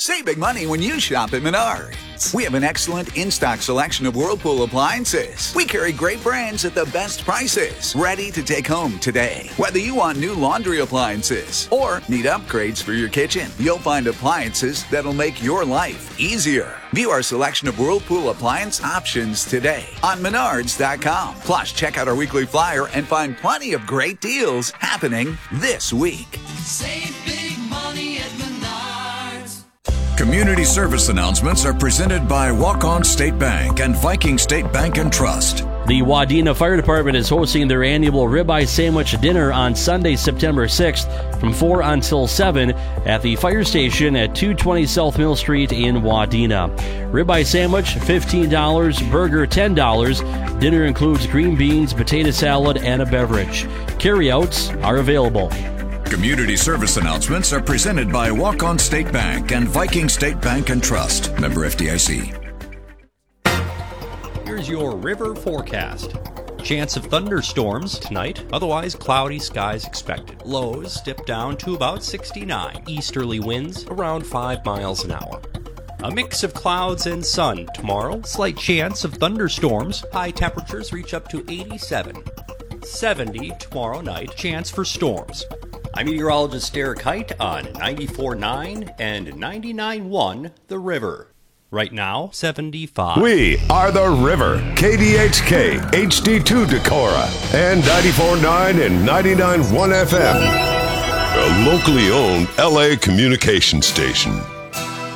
Save big money when you shop at Menards. We have an excellent in-stock selection of Whirlpool appliances. We carry great brands at the best prices, ready to take home today. Whether you want new laundry appliances or need upgrades for your kitchen, you'll find appliances that'll make your life easier. View our selection of Whirlpool appliance options today on Menards.com. Plus, check out our weekly flyer and find plenty of great deals happening this week. Save big money at Menards. Community service announcements are presented by Walk-On State Bank and Viking State Bank and Trust. The Wadena Fire Department is hosting their annual ribeye sandwich dinner on Sunday, September 6th from 4 until 7 at the fire station at 220 South Mill Street in Wadena. Ribeye sandwich, $15, burger, $10. Dinner includes green beans, potato salad, and a beverage. Carryouts are available. Community service announcements are presented by Walk-On State Bank and Viking State Bank and Trust. Member FDIC. Here's your river forecast. Chance of thunderstorms tonight, otherwise cloudy skies expected. Lows dip down to about 69. Easterly winds around 5 miles an hour. A mix of clouds and sun tomorrow. Slight chance of thunderstorms. High temperatures reach up to 87. 70 tomorrow night. Chance for storms. I'm meteorologist Derek Height on 94.9 and 99.1 The River. Right now, 75. We are The River, KDHK, HD2 Decorah, and 94.9 and 99.1 FM. A locally owned LA communication station.